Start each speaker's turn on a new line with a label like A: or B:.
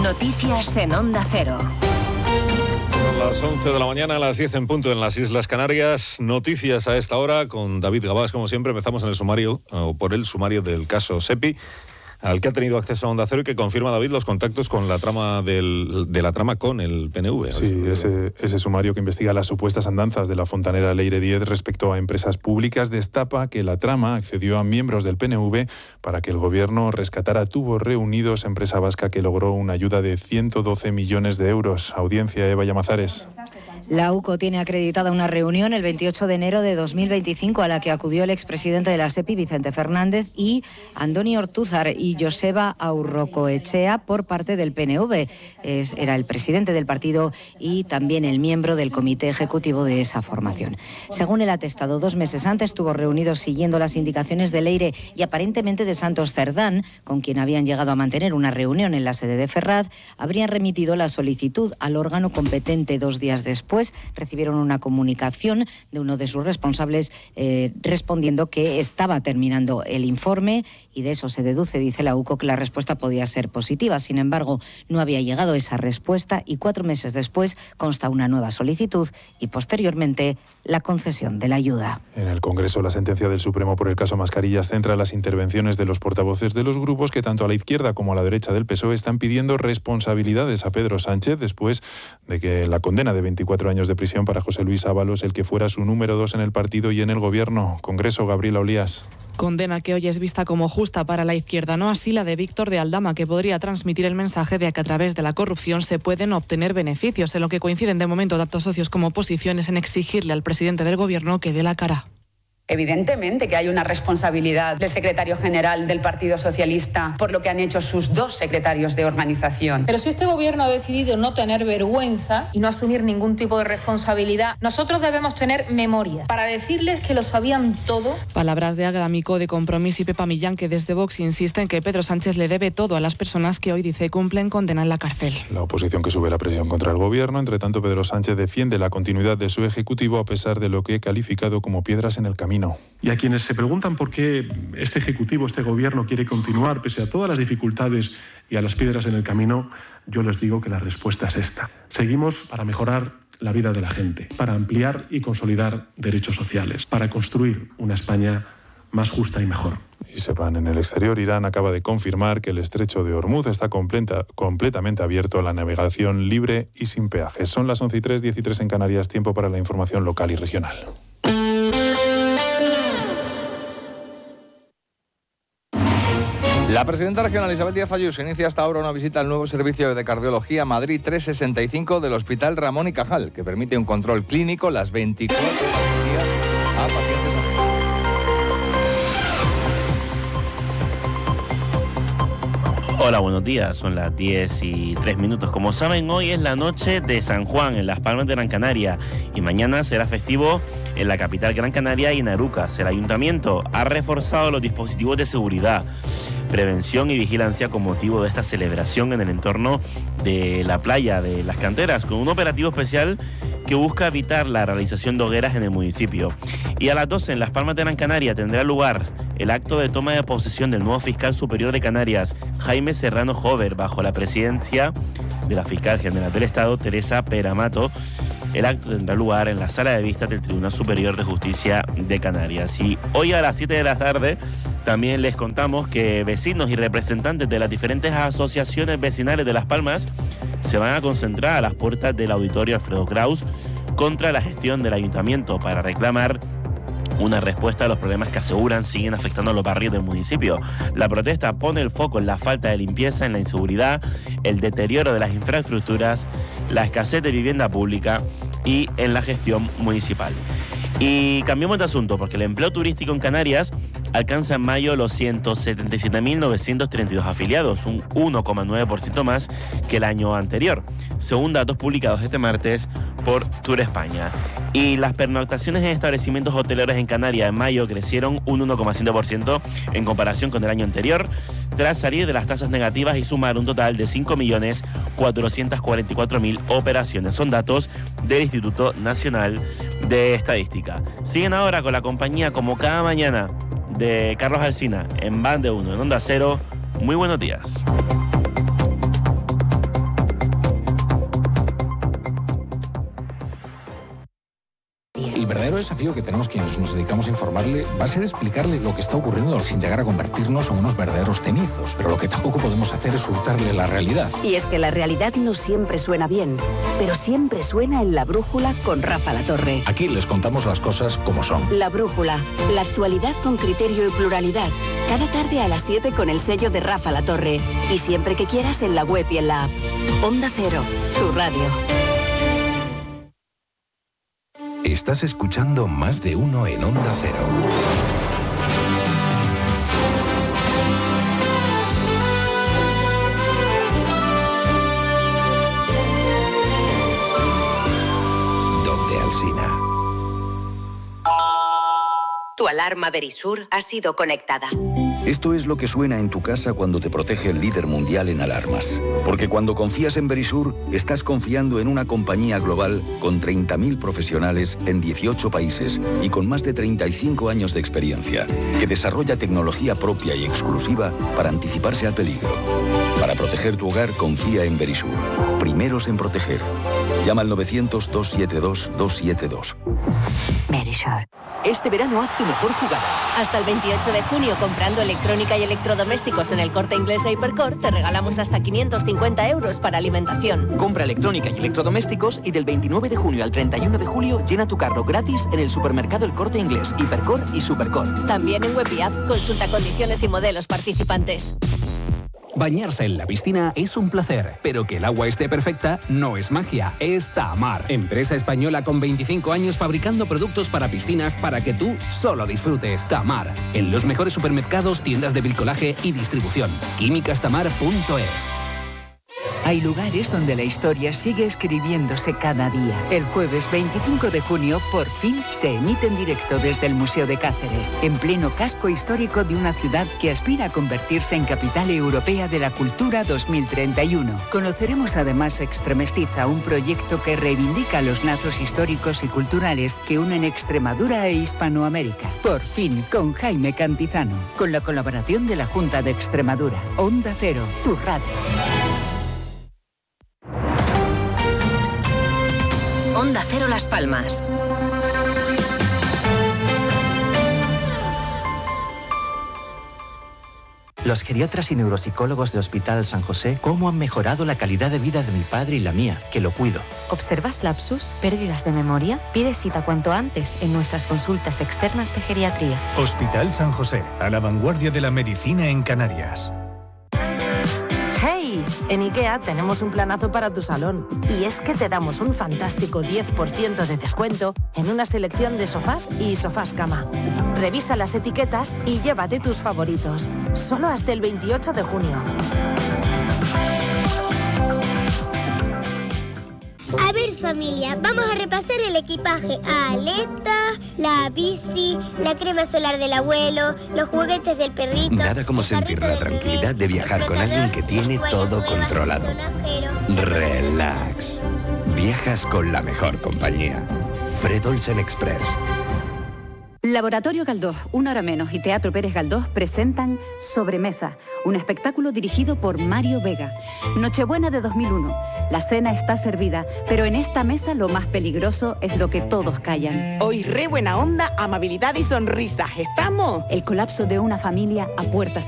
A: Noticias en Onda Cero.
B: A las 11 de la mañana, a las 10 en punto en las Islas Canarias. Noticias a esta hora con David Gabás, como siempre. Empezamos en el sumario, o por el sumario del caso SEPI, al que ha tenido acceso a Onda Cero y que confirma, David, los contactos con la trama de la trama con el PNV.
C: Sí, ese sumario que investiga las supuestas andanzas de la fontanera Leire 10 respecto a empresas públicas destapa que la trama accedió a miembros del PNV para que el gobierno rescatara Tubos Reunidos, empresa vasca que logró una ayuda de 112 millones de euros. Audiencia, Eva Llamazares.
D: La UCO tiene acreditada una reunión el 28 de enero de 2025 a la que acudió el expresidente de la SEPI, Vicente Fernández, y Andoni Ortúzar y Joseba Aurrocoetxea por parte del PNV. Era el presidente del partido y también el miembro del comité ejecutivo de esa formación. Según el atestado, 2 meses antes estuvo reunido siguiendo las indicaciones de Leire y aparentemente de Santos Cerdán, con quien habían llegado a mantener una reunión en la sede de Ferraz, habrían remitido la solicitud al órgano competente. 2 días después recibieron una comunicación de uno de sus responsables respondiendo que estaba terminando el informe y de eso se deduce, dice la UCO, que la respuesta podía ser positiva. Sin embargo, no había llegado esa respuesta y 4 meses después consta una nueva solicitud y posteriormente la concesión de la ayuda.
C: En el Congreso, la sentencia del Supremo por el caso Mascarillas centra las intervenciones de los portavoces de los grupos que tanto a la izquierda como a la derecha del PSOE están pidiendo responsabilidades a Pedro Sánchez después de que la condena de 24 años de prisión para José Luis Ábalos, el que fuera su número 2 en el partido y en el gobierno. Congreso, Gabriela Olías.
E: Condena que hoy es vista como justa para la izquierda, no así la de Víctor de Aldama, que podría transmitir el mensaje de que a través de la corrupción se pueden obtener beneficios, en lo que coinciden de momento tanto socios como oposiciones en exigirle al presidente del gobierno que dé la cara.
F: Evidentemente que hay una responsabilidad del secretario general del Partido Socialista por lo que han hecho sus 2 secretarios de organización.
G: Pero si este gobierno ha decidido no tener vergüenza y no asumir ningún tipo de responsabilidad, nosotros debemos tener memoria para decirles que lo sabían todo.
E: Palabras de Águeda Micó de Compromís y Pepa Millán, que desde Vox insisten que Pedro Sánchez le debe todo a las personas que hoy dice cumplen condena en la cárcel.
C: La oposición que sube la presión contra el gobierno. Entre tanto, Pedro Sánchez defiende la continuidad de su ejecutivo a pesar de lo que he calificado como piedras en el camino.
H: Y a quienes se preguntan por qué este Ejecutivo, este Gobierno quiere continuar pese a todas las dificultades y a las piedras en el camino, yo les digo que la respuesta es esta. Seguimos para mejorar la vida de la gente, para ampliar y consolidar derechos sociales, para construir una España más justa y mejor.
C: Y sepan, en el exterior, Irán acaba de confirmar que el estrecho de Hormuz está completamente abierto a la navegación libre y sin peajes. Son las 11:03, 13 en Canarias, tiempo para la información local y regional.
I: La presidenta regional Isabel Díaz Ayuso inicia hasta ahora una visita al nuevo servicio de cardiología Madrid 365 del Hospital Ramón y Cajal, que permite un control clínico las 24 horas del día a pacientes afectados.
J: Hola, buenos días. Son las 10:03. Como saben, hoy es la noche de San Juan en Las Palmas de Gran Canaria y mañana será festivo en la capital Gran Canaria y en Arucas. El ayuntamiento ha reforzado los dispositivos de seguridad, prevención y vigilancia con motivo de esta celebración en el entorno de la playa de Las Canteras, con un operativo especial que busca evitar la realización de hogueras en el municipio. Y a las 12 en Las Palmas de Gran Canaria tendrá lugar el acto de toma de posesión del nuevo fiscal superior de Canarias, Jaime Serrano Jover, bajo la presidencia de la fiscal general del Estado, Teresa Peramato. El acto tendrá lugar en la sala de vistas del Tribunal Superior de Justicia de Canarias. Y hoy a las 7 de la tarde también les contamos que vecinos y representantes de las diferentes asociaciones vecinales de Las Palmas se van a concentrar a las puertas del auditorio Alfredo Kraus contra la gestión del ayuntamiento para reclamar una respuesta a los problemas que aseguran siguen afectando a los barrios del municipio. La protesta pone el foco en la falta de limpieza, en la inseguridad, el deterioro de las infraestructuras, la escasez de vivienda pública y en la gestión municipal. Y cambiamos de asunto porque el empleo turístico en Canarias alcanza en mayo los 177.932 afiliados, un 1,9% más que el año anterior, según datos publicados este martes por Tour España. Y las pernoctaciones en establecimientos hoteleros en Canarias en mayo crecieron un 1,5% en comparación con el año anterior, tras salir de las tasas negativas y sumar un total de 5.444.000 operaciones. Son datos del Instituto Nacional de Estadística. Siguen ahora con la compañía, como cada mañana, de Carlos Alsina en Bande 1, en Onda Cero. Muy buenos días.
K: verdadero desafío que tenemos quienes nos dedicamos a informarle va a ser explicarle lo que está ocurriendo sin llegar a convertirnos en unos verdaderos cenizos. Pero lo que tampoco podemos hacer es hurtarle la realidad.
L: Y es que la realidad no siempre suena bien, pero siempre suena en La Brújula con Rafa La Torre.
K: Aquí les contamos las cosas como son.
L: La Brújula, la actualidad con criterio y pluralidad. Cada tarde a las 7 con el sello de Rafa La Torre. Y siempre que quieras en la web y en la app. Onda Cero, tu radio.
M: Estás escuchando Más de Uno en Onda Cero. Donde Alsina.
N: Tu alarma Verisur ha sido conectada.
O: Esto es lo que suena en tu casa cuando te protege el líder mundial en alarmas. Porque cuando confías en Verisur, estás confiando en una compañía global con 30.000 profesionales en 18 países y con más de 35 años de experiencia, que desarrolla tecnología propia y exclusiva para anticiparse al peligro. Para proteger tu hogar, confía en Verisur. Primeros en proteger. Llama al 900-272-272.
P: Verisur. Este verano haz tu mejor jugada.
Q: Hasta el 28 de junio, comprando electrónica y electrodomésticos en el Corte Inglés e Hipercor, te regalamos hasta 550 euros para alimentación.
P: Compra electrónica y electrodomésticos y del 29 de junio al 31 de julio llena tu carro gratis en el supermercado El Corte Inglés, Hipercor y Supercor.
Q: También en web y app, consulta condiciones y modelos participantes.
R: Bañarse en la piscina es un placer, pero que el agua esté perfecta no es magia, es Tamar. Empresa española con 25 años fabricando productos para piscinas para que tú solo disfrutes. Tamar, en los mejores supermercados, tiendas de bricolaje y distribución. químicastamar.es.
S: Hay lugares donde la historia sigue escribiéndose cada día. El jueves 25 de junio, por fin, se emite en directo desde el Museo de Cáceres, en pleno casco histórico de una ciudad que aspira a convertirse en capital europea de la cultura 2031. Conoceremos además Extremestiza, un proyecto que reivindica los lazos históricos y culturales que unen Extremadura e Hispanoamérica. Por fin, con Jaime Cantizano, con la colaboración de la Junta de Extremadura. Onda Cero, tu radio.
A: Onda Cero Las Palmas.
T: Los geriatras y neuropsicólogos de Hospital San José, ¿cómo han mejorado la calidad de vida de mi padre y la mía, que lo cuido?
U: ¿Observas lapsus, pérdidas de memoria? Pide cita cuanto antes en nuestras consultas externas de geriatría.
V: Hospital San José, a la vanguardia de la medicina en Canarias.
W: ¡Hey! En IKEA tenemos un planazo para tu salón. Y es que te damos un fantástico 10% de descuento en una selección de sofás y sofás cama. Revisa las etiquetas y llévate tus favoritos. Solo hasta el 28 de junio.
X: A ver, familia, vamos a repasar el equipaje. Aleta, la bici, la crema solar del abuelo, los juguetes del perrito.
M: Nada como sentir la tranquilidad de viajar con alguien que tiene todo controlado. Relax. Viajas con la mejor compañía. Fred Olsen Express.
D: Laboratorio Galdós, Una Hora Menos y Teatro Pérez Galdós presentan Sobremesa, un espectáculo dirigido por Mario Vega. Nochebuena de 2001. La cena está servida, pero en esta mesa lo más peligroso es lo que todos callan.
Y: Hoy re buena onda, amabilidad y sonrisas. ¿Estamos?
D: El colapso de una familia a puertas